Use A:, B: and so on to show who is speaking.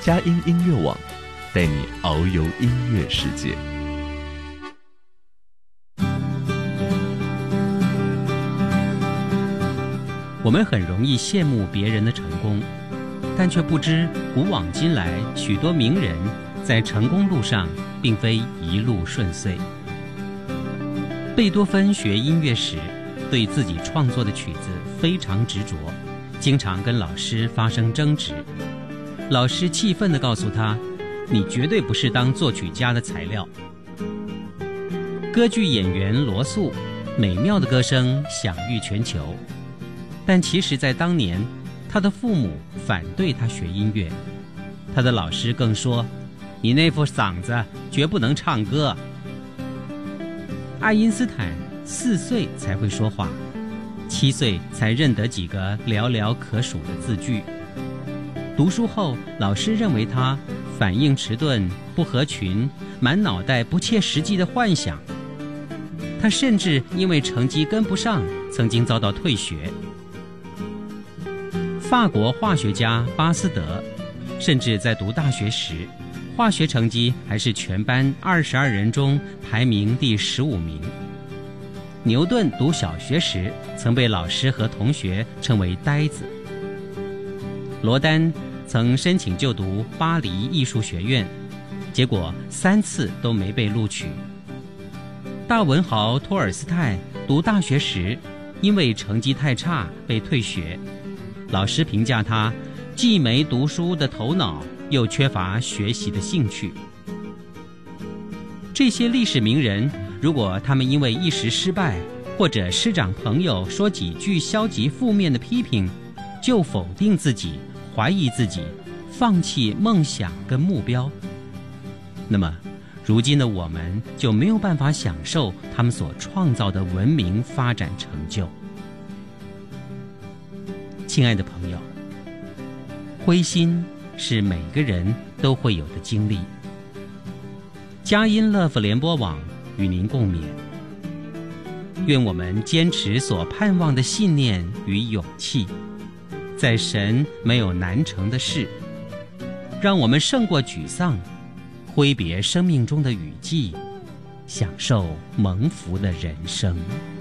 A: 佳音音乐网，带你遨游音乐世界。
B: 我们很容易羡慕别人的成功，但却不知古往今来许多名人在成功路上并非一路顺遂。贝多芬学音乐时，对自己创作的曲子非常执着，经常跟老师发生争执。老师气愤地告诉他：“你绝对不是当作曲家的材料。”歌剧演员罗素美妙的歌声享誉全球，但其实在当年，他的父母反对他学音乐，他的老师更说：“你那副嗓子绝不能唱歌。”爱因斯坦4岁才会说话，7岁才认得几个寥寥可数的字句。读书后，老师认为他反应迟钝、不合群，满脑袋不切实际的幻想。他甚至因为成绩跟不上，曾经遭到退学。法国化学家巴斯德，甚至在读大学时，化学成绩还是全班22人中排名第15名。牛顿读小学时，曾被老师和同学称为呆子。罗丹曾申请就读巴黎艺术学院，结果3次都没被录取。大文豪托尔斯泰读大学时，因为成绩太差被退学，老师评价他既没读书的头脑，又缺乏学习的兴趣。这些历史名人，如果他们因为一时失败，或者师长朋友说几句消极负面的批评，就否定自己，怀疑自己，放弃梦想跟目标，那么如今的我们就没有办法享受他们所创造的文明发展成就。亲爱的朋友，灰心是每个人都会有的经历。佳音乐福联播网与您共勉，愿我们坚持所盼望的信念与勇气，在神没有难成的事，让我们胜过沮丧，挥别生命中的雨季，享受蒙福的人生。